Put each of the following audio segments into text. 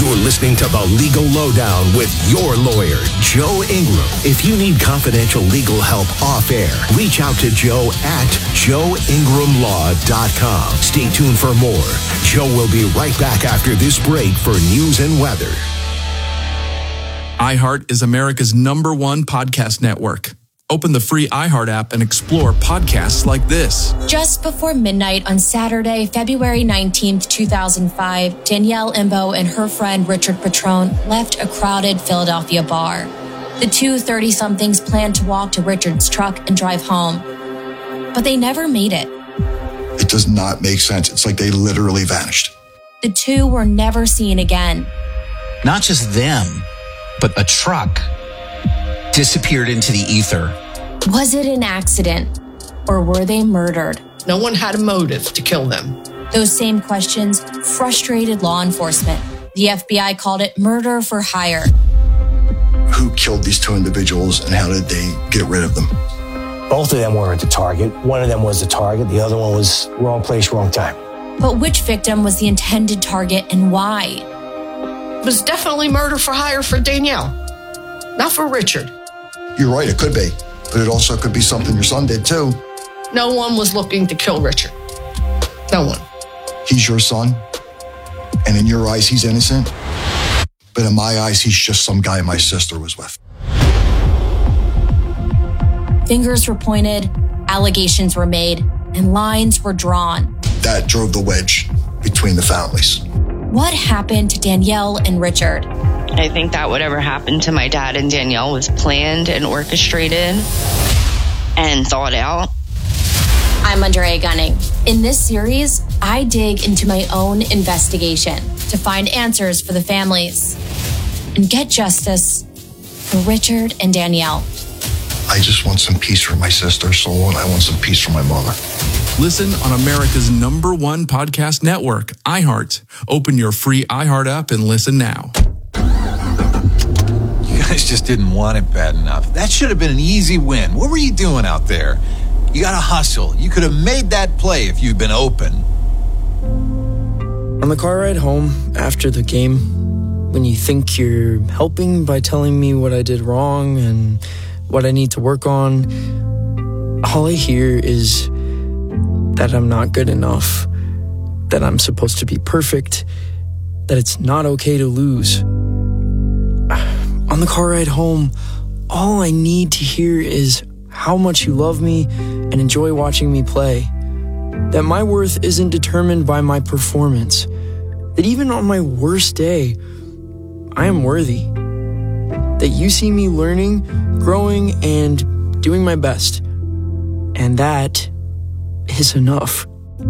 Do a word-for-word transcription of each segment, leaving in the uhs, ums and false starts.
You're listening to The Legal Lowdown with your lawyer, Joe Ingram. If you need confidential legal help off air, reach out to Joe at joe ingram law dot com. Stay tuned for more. Joe will be right back after this break for news and weather. iHeart is America's number one podcast network. Open the free iHeart app and explore podcasts like this. Just before midnight on Saturday, February nineteenth, two thousand five, Danielle Imbo and her friend Richard Petrone left a crowded Philadelphia bar. The two thirty-somethings planned to walk to Richard's truck and drive home, but they never made it. It does not make sense. It's like they literally vanished. The two were never seen again. Not just them, but a truck disappeared into the ether. Was it an accident, or were they murdered? No one had a motive to kill them. Those same questions frustrated law enforcement. The F B I called it murder for hire. Who killed these two individuals and how did they get rid of them? Both of them weren't the target. One of them was the target. The other one was wrong place, wrong time. But which victim was the intended target and why? It was definitely murder for hire for Danielle, not for Richard. You're right, it could be. But it also could be something your son did too. No one was looking to kill Richard. No one. He's your son, and in your eyes, he's innocent. But in my eyes, he's just some guy my sister was with. Fingers were pointed, allegations were made, and lines were drawn. That drove the wedge between the families. What happened to Danielle and Richard? I think that whatever happened to my dad and Danielle was planned and orchestrated and thought out. I'm Andrea Gunning. In this series, I dig into my own investigation to find answers for the families and get justice for Richard and Danielle. I just want some peace for my sister, so and I want some peace for my mother. Listen on America's number one podcast network, iHeart. Open your free iHeart app and listen now. You guys just didn't want it bad enough. That should have been an easy win. What were you doing out there? You got to hustle. You could have made that play if you'd been open. On the car ride home after the game, when you think you're helping by telling me what I did wrong and what I need to work on, all I hear is that I'm not good enough, that I'm supposed to be perfect, that it's not okay to lose. On the car ride home, all I need to hear is how much you love me and enjoy watching me play, that my worth isn't determined by my performance, that even on my worst day, I am worthy, that you see me learning, growing, and doing my best, and that is enough.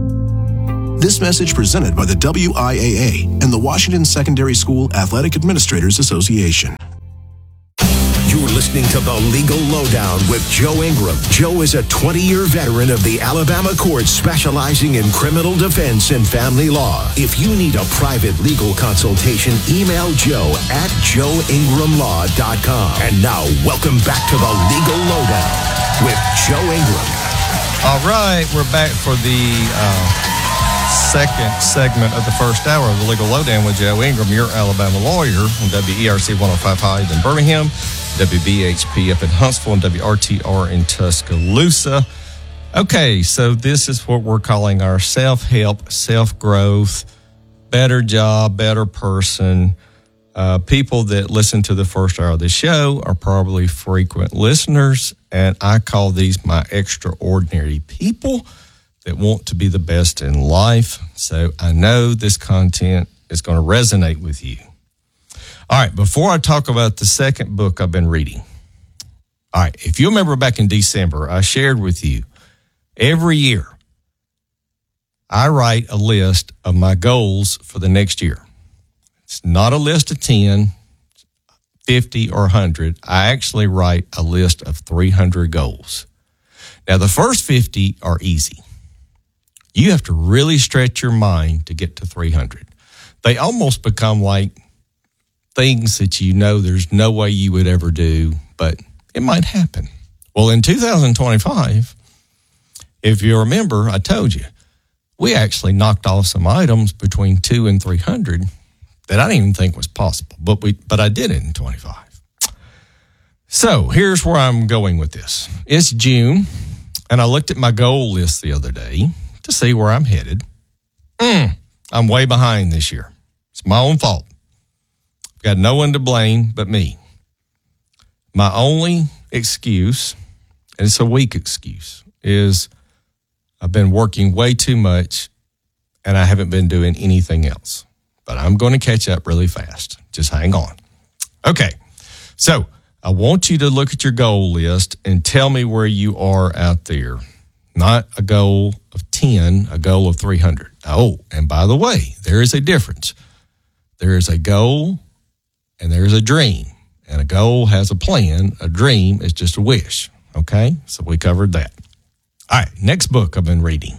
This message presented by the W I A A and the Washington Secondary School Athletic Administrators Association. You're listening to The Legal Lowdown with Joe Ingram. Joe is a twenty-year veteran of the Alabama courts specializing in criminal defense and family law. If you need a private legal consultation, email Joe at joe ingram law dot com. And now, welcome back to The Legal Lowdown with Joe Ingram. All right, we're back for the uh, second segment of the first hour of The Legal Lowdown with Joe Ingram, your Alabama lawyer, on W E R C one oh five Hyde in Birmingham, W B H P up in Huntsville, and W R T R in Tuscaloosa. Okay, so this is what we're calling our self-help, self-growth, better job, better person. Uh, people that listen to the first hour of the show are probably frequent listeners, and I call these my extraordinary people that want to be the best in life. So I know this content is going to resonate with you. All right, before I talk about the second book I've been reading. All right, if you remember back in December, I shared with you every year I write a list of my goals for the next year. It's not a list of ten, fifty, or one hundred. I actually write a list of three hundred goals. Now, the first fifty are easy. You have to really stretch your mind to get to three hundred. They almost become like things that you know there's no way you would ever do, but it might happen. Well, in two thousand twenty-five, if you remember, I told you, we actually knocked off some items between two and three hundred that I didn't even think was possible, but we, but I did it in twenty-five. So here's where I'm going with this. It's June, and I looked at my goal list the other day to see where I'm headed. Mm, I'm way behind this year. It's my own fault. Got no one to blame but me. My only excuse, and it's a weak excuse, is I've been working way too much and I haven't been doing anything else. But I'm going to catch up really fast. Just hang on. Okay, so I want you to look at your goal list and tell me where you are out there. Not a goal of ten, a goal of three hundred. Oh, and by the way, there is a difference. There is a goal and there is a dream. And a goal has a plan. A dream is just a wish. Okay, so we covered that. All right, next book I've been reading.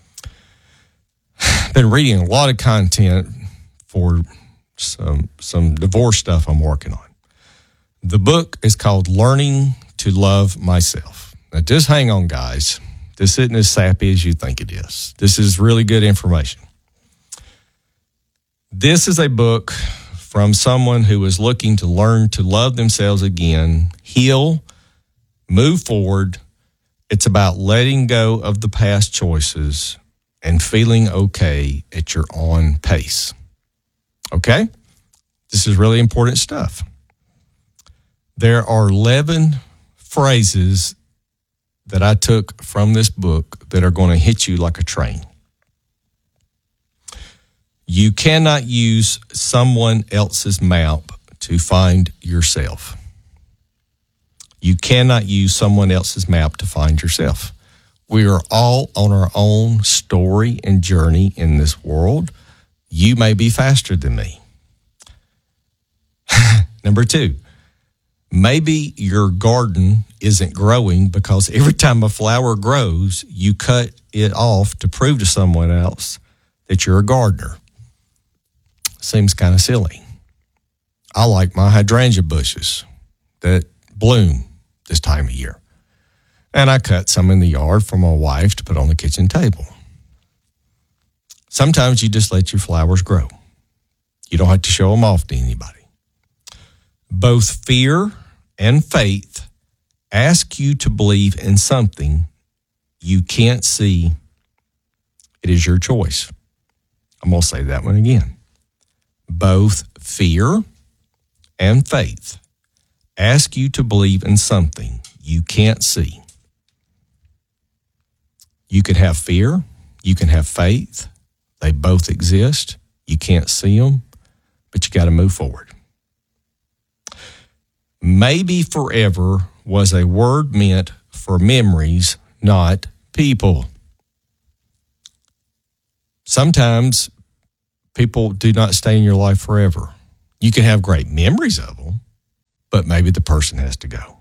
Been reading a lot of content for some some divorce stuff I'm working on. The book is called Learning to Love Myself. Now, just hang on, guys. This isn't as sappy as you think it is. This is really good information. This is a book from someone who is looking to learn to love themselves again, heal, move forward. It's about letting go of the past choices and feeling okay at your own pace. Okay? This is really important stuff. There are eleven phrases that I took from this book that are going to hit you like a train. You cannot use someone else's map to find yourself. You cannot use someone else's map to find yourself. We are all on our own story and journey in this world. You may be faster than me. Number two, maybe your garden isn't growing because every time a flower grows, you cut it off to prove to someone else that you're a gardener. Seems kind of silly. I like my hydrangea bushes that bloom this time of year. And I cut some in the yard for my wife to put on the kitchen table. Sometimes you just let your flowers grow. You don't have to show them off to anybody. Both fear and faith ask you to believe in something you can't see. It is your choice. I'm going to say that one again. Both fear and faith ask you to believe in something you can't see. You can have fear. You can have faith. They both exist. You can't see them, but you got to move forward. Maybe forever was a word meant for memories, not people. Sometimes people do not stay in your life forever. You can have great memories of them, but maybe the person has to go.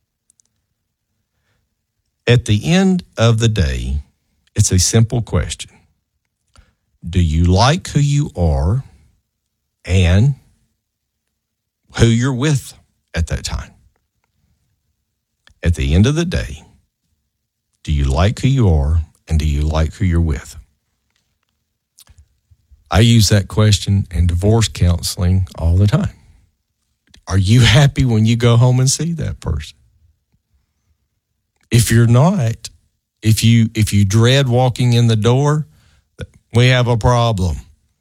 At the end of the day, it's a simple question. Do you like who you are and who you're with at that time? At the end of the day, do you like who you are and do you like who you're with? I use that question in divorce counseling all the time. Are you happy when you go home and see that person? If you're not, if you if you dread walking in the door, we have a problem.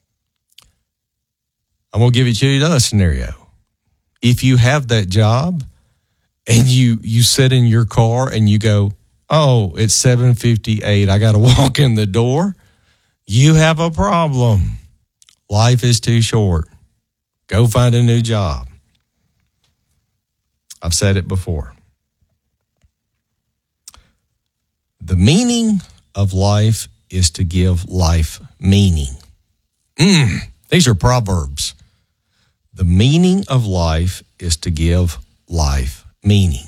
I'm going to give it to you another scenario. If you have that job and you you sit in your car and you go, oh, it's seven fifty-eight, I got to walk in the door, you have a problem. Life is too short. Go find a new job. I've said it before. The meaning of life is to give life meaning. Mm, these are proverbs. The meaning of life is to give life meaning.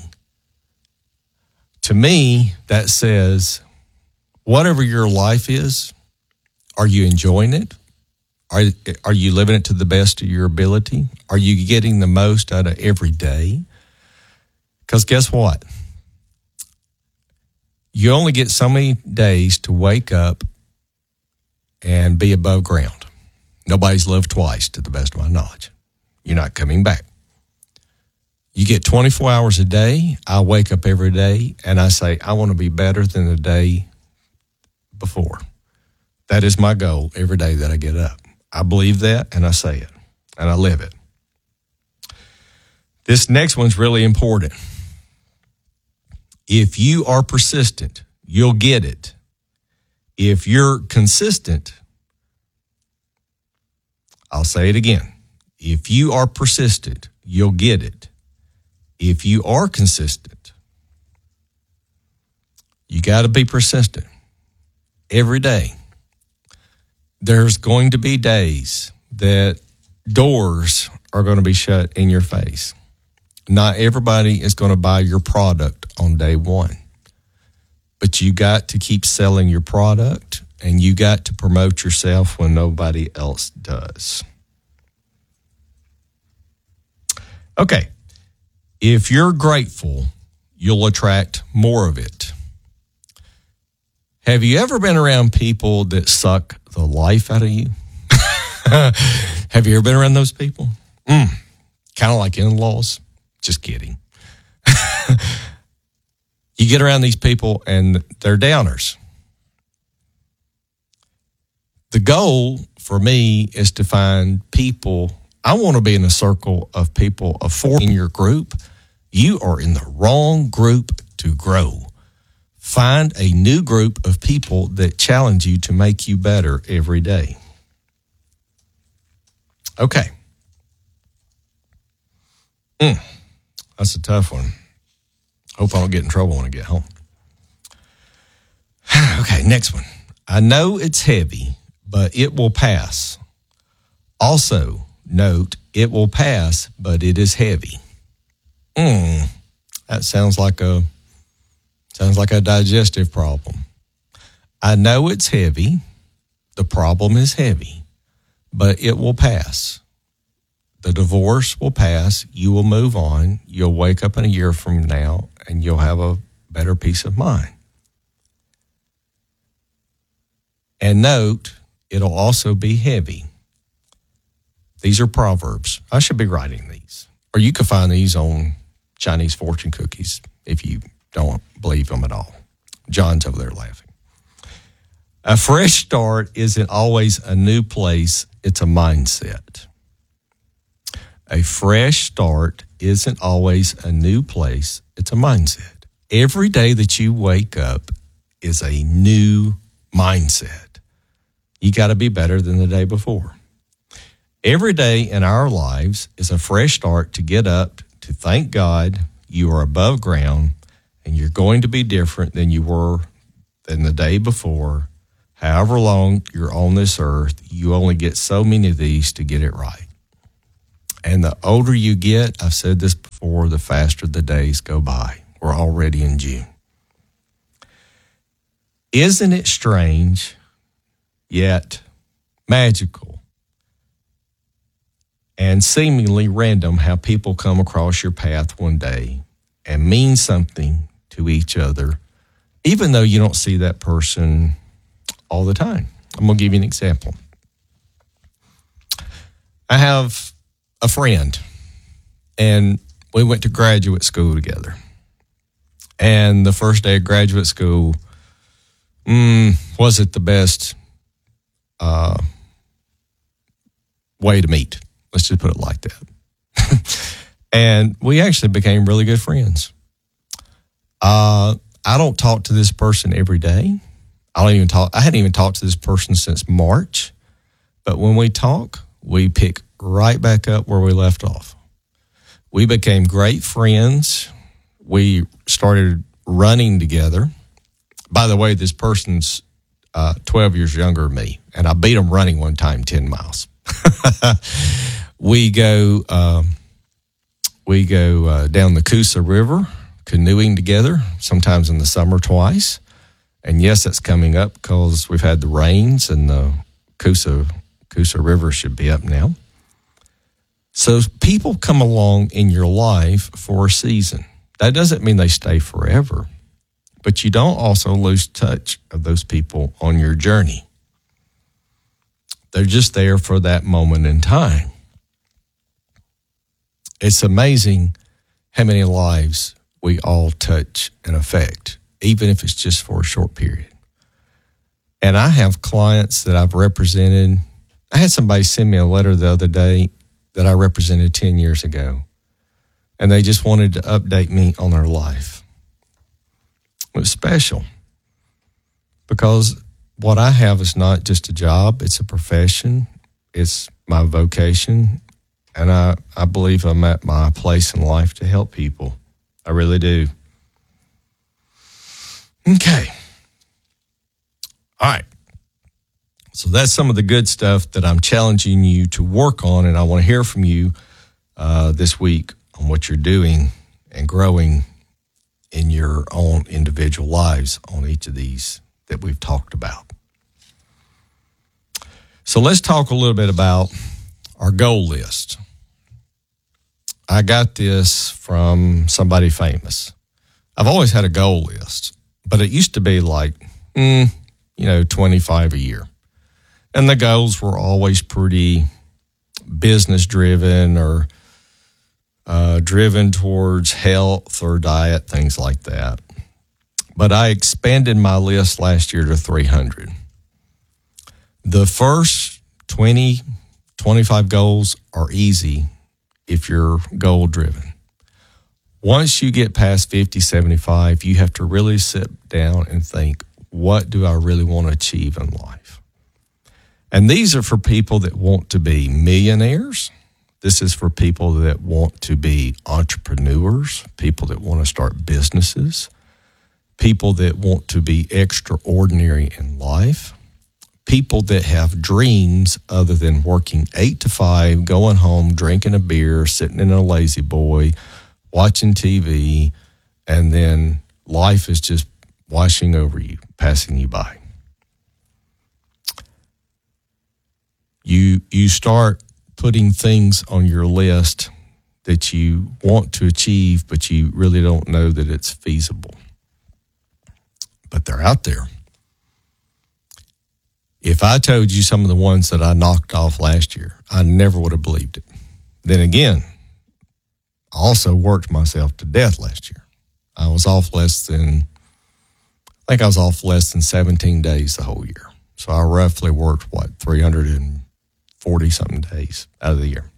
To me, that says, whatever your life is, are you enjoying it? Are, are you living it to the best of your ability? Are you getting the most out of every day? Because guess what? You only get so many days to wake up and be above ground. Nobody's lived twice, to the best of my knowledge. You're not coming back. You get twenty-four hours a day. I wake up every day and I say, I want to be better than the day before. That is my goal every day that I get up. I believe that and I say it and I live it. This next one's really important. If you are persistent, you'll get it. If you're consistent, I'll say it again. If you are persistent, you'll get it. If you are consistent, you got to be persistent every day. There's going to be days that doors are going to be shut in your face. Not everybody is going to buy your product on day one, but you got to keep selling your product and you got to promote yourself when nobody else does. Okay. If you're grateful, you'll attract more of it. Have you ever been around people that suck the life out of you? Have you ever been around those people? Mm, kind of like in-laws. Just kidding. You get around these people and they're downers. The goal for me is to find people. I want to be in a circle of people of four in your group. You are in the wrong group to grow. Find a new group of people that challenge you to make you better every day. Okay. Mm, that's a tough one. Hope I don't get in trouble when I get home. Okay, next one. I know it's heavy, but it will pass. Also, note, it will pass, but it is heavy. Mm, that sounds like a sounds like a digestive problem. I know it's heavy. The problem is heavy, but it will pass. The divorce will pass. You will move on. You'll wake up in a year from now and you'll have a better peace of mind. And note, it'll also be heavy. These are Proverbs. I should be writing these. Or you can find these on Chinese fortune cookies if you don't believe them at all. John's over there laughing. A fresh start isn't always a new place. It's a mindset. A fresh start isn't always a new place. It's a mindset. Every day that you wake up is a new mindset. You got to be better than the day before. Every day in our lives is a fresh start to get up, to thank God you are above ground, and you're going to be different than you were than the day before. However long you're on this earth, you only get so many of these to get it right. And the older you get, I've said this before, the faster the days go by. We're already in June. Isn't it strange, yet magical, and seemingly random how people come across your path one day and mean something to each other, even though you don't see that person all the time? I'm going to give you an example. I have a friend, and we went to graduate school together. And the first day of graduate school mm, wasn't the best uh, way to meet. Let's just put it like that. And we actually became really good friends. Uh, I don't talk to this person every day. I don't even talk. I hadn't even talked to this person since March. But when we talk, we pick right back up where we left off. We became great friends. We started running together. By the way, this person's uh, twelve years younger than me, and I beat him running one time ten miles. we go um, we go uh, down the Coosa River, canoeing together, sometimes in the summer twice. And yes, that's coming up because we've had the rains and the Coosa, Coosa River should be up now. So people come along in your life for a season. That doesn't mean they stay forever, but you don't also lose touch of those people on your journey. They're just there for that moment in time. It's amazing how many lives we all touch and affect, even if it's just for a short period. And I have clients that I've represented. I had somebody send me a letter the other day that I represented ten years ago, and they just wanted to update me on their life. It was special because what I have is not just a job, it's a profession, it's my vocation, and I, I believe I'm at my place in life to help people. I really do. Okay. All right. So that's some of the good stuff that I'm challenging you to work on, and I want to hear from you uh, this week on what you're doing and growing in your own individual lives on each of these that we've talked about. So let's talk a little bit about our goal list. I got this from somebody famous. I've always had a goal list, but it used to be like, mm, you know, twenty-five a year. And the goals were always pretty business driven or uh, driven towards health or diet, things like that. But I expanded my list last year to three hundred. The first twenty, twenty-five goals are easy if you're goal driven. Once you get past fifty, seventy-five, you have to really sit down and think, what do I really want to achieve in life? And these are for people that want to be millionaires. This is for people that want to be entrepreneurs, people that want to start businesses, people that want to be extraordinary in life, people that have dreams other than working eight to five, going home, drinking a beer, sitting in a lazy boy, watching T V, and then life is just washing over you, passing you by. You you start putting things on your list that you want to achieve, but you really don't know that it's feasible. But they're out there. If I told you some of the ones that I knocked off last year, I never would have believed it. Then again, I also worked myself to death last year. I was off less than, I think I was off less than seventeen days the whole year. So I roughly worked, what, three hundred forty something days out of the year.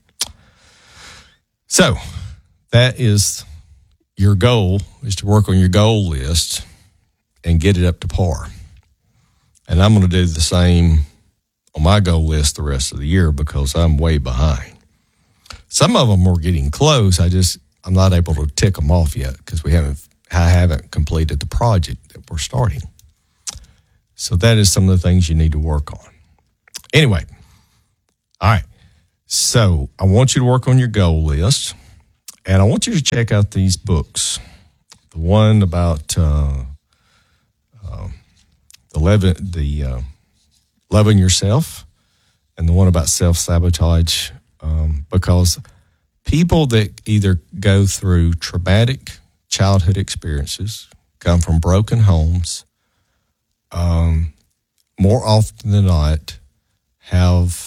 So that is your goal, is to work on your goal list and get it up to par. And I'm going to do the same on my goal list the rest of the year because I'm way behind. Some of them are getting close. I just, I'm not able to tick them off yet because we haven't, I haven't completed the project that we're starting. So that is some of the things you need to work on. Anyway, all right. So I want you to work on your goal list, and I want you to check out these books. The one about uh, uh, the loving, the uh, loving yourself, and the one about self-sabotage, um, because people that either go through traumatic childhood experiences, come from broken homes, um, more often than not, have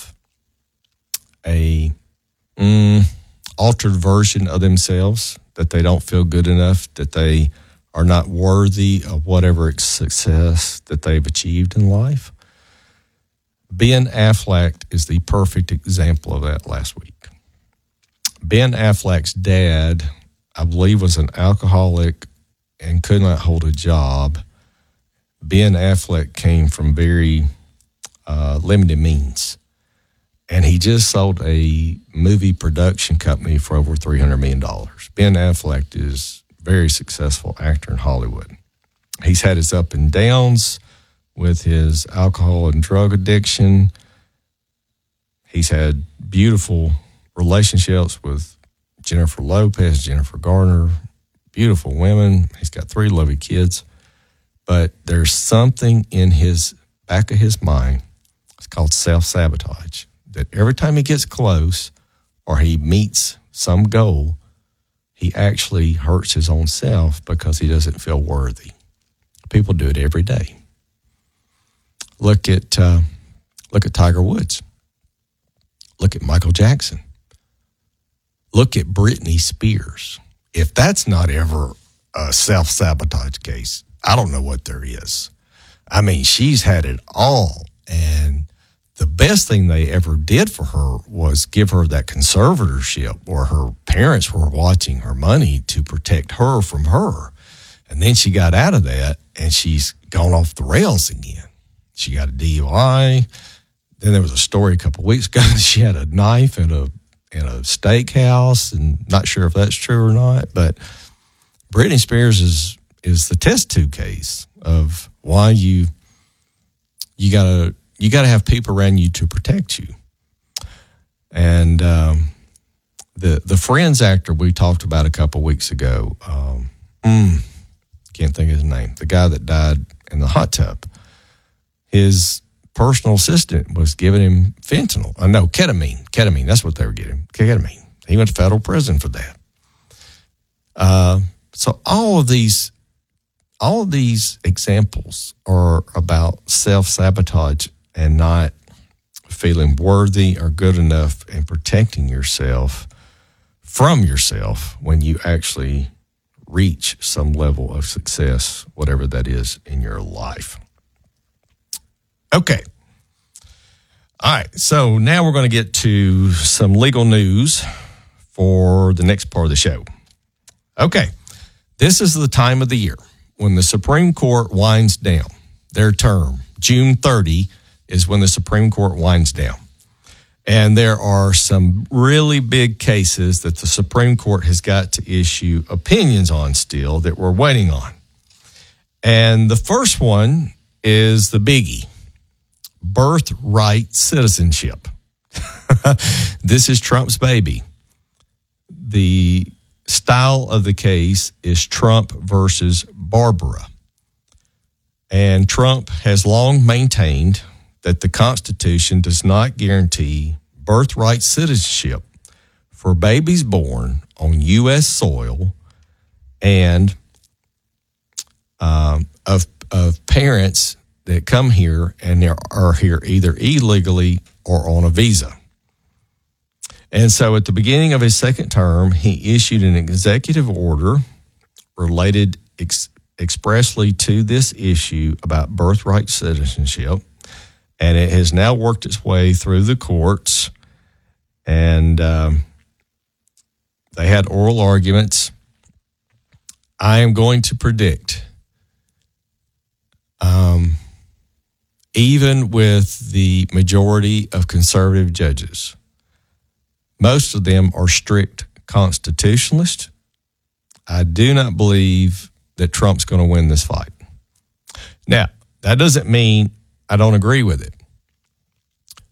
a mm, altered version of themselves, that they don't feel good enough, that they are not worthy of whatever success that they've achieved in life. Ben Affleck is the perfect example of that last week. Ben Affleck's dad, I believe, was an alcoholic and could not hold a job. Ben Affleck came from very uh, limited means. And he just sold a movie production company for over three hundred million dollars. Ben Affleck is a very successful actor in Hollywood. He's had his up and downs with his alcohol and drug addiction. He's had beautiful relationships with Jennifer Lopez, Jennifer Garner, beautiful women. He's got three lovely kids. But there's something in his back of his mind. It's called self-sabotage. That every time he gets close or he meets some goal, he actually hurts his own self because he doesn't feel worthy. People do it every day. Look at uh, look at Tiger Woods. look at Michael Jackson. Look at Britney Spears. If that's not ever a self-sabotage case, I don't know what there is. I mean, she's had it all. And the best thing they ever did for her was give her that conservatorship where her parents were watching her money to protect her from her. And then she got out of that and she's gone off the rails again. She got a D U I. Then there was a story a couple of weeks ago that she had a knife in a in a steakhouse, and not sure if that's true or not. But Britney Spears is is the test tube case of why you you gotta you gotta have people around you to protect you. And um, the the Friends actor we talked about a couple of weeks ago, um, mm, can't think of his name, the guy that died in the hot tub. His personal assistant was giving him fentanyl. Uh, no, ketamine. Ketamine. That's what they were getting. Ketamine. He went to federal prison for that. Uh, so all of these, all of these examples are about self-sabotage and not feeling worthy or good enough and protecting yourself from yourself when you actually reach some level of success, whatever that is in your life. Okay. All right. So now we're going to get to some legal news for the next part of the show. Okay. This is the time of the year when the Supreme Court winds down their term. June thirtieth is when the Supreme Court winds down. And there are some really big cases that the Supreme Court has got to issue opinions on still that we're waiting on. And the first one is the biggie. Birthright citizenship. This is Trump's baby. The style of the case is Trump versus Barbara. And Trump has long maintained that the Constitution does not guarantee birthright citizenship for babies born on U S soil and um, of, of parents that come here and are here either illegally or on a visa. And so at the beginning of his second term, he issued an executive order related ex- expressly to this issue about birthright citizenship. And it has now worked its way through the courts. And um, they had oral arguments. I am going to predict um, even with the majority of conservative judges, most of them are strict constitutionalists. I do not believe that Trump's going to win this fight. Now, that doesn't mean I don't agree with it,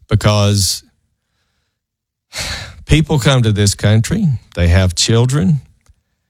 because people come to this country, they have children,